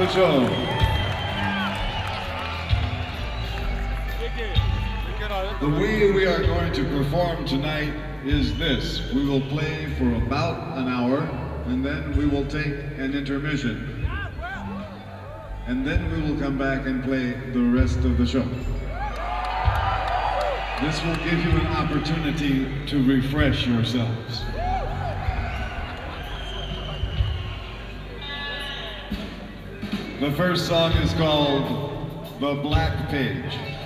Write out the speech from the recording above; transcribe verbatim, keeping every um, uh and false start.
the show. The way we are going to perform tonight is this. We will play for about an hour, and then we will take an intermission. And then we will come back and play the rest of the show. This will give you an opportunity to refresh yourselves. The first song is called The Black Page.